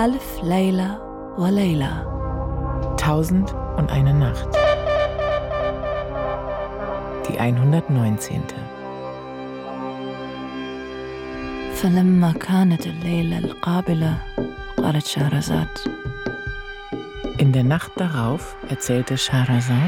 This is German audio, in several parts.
Alf Layla wa Layla. 1001 Nacht. Die 119. فلما كانت الليلة القابلة قالت شهرزاد. In der Nacht darauf erzählte Scheherazad: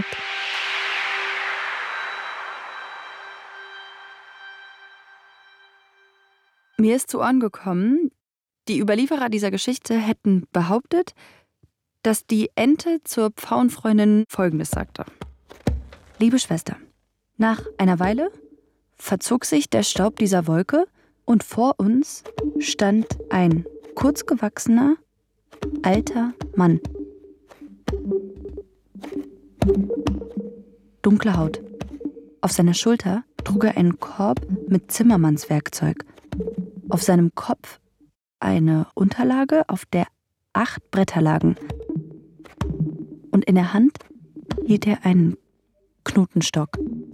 Mir ist zu Ohren gekommen, die Überlieferer dieser Geschichte hätten behauptet, dass die Ente zur Pfauenfreundin Folgendes sagte: Liebe Schwester, nach einer Weile verzog sich der Staub dieser Wolke und vor uns stand ein kurzgewachsener, alter Mann. Dunkle Haut. Auf seiner Schulter trug er einen Korb mit Zimmermannswerkzeug. Auf seinem Kopf eine Unterlage, auf der 8 Bretter lagen. Und in der Hand hielt er einen Knotenstock.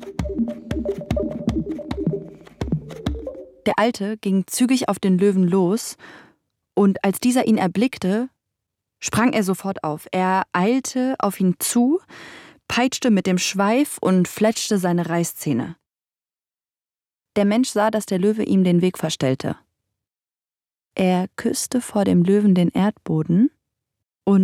Der Alte ging zügig auf den Löwen los, und als dieser ihn erblickte, sprang er sofort auf. Er eilte auf ihn zu, peitschte mit dem Schweif und fletschte seine Reißzähne. Der Mensch sah, dass der Löwe ihm den Weg verstellte. Er küsste vor dem Löwen den Erdboden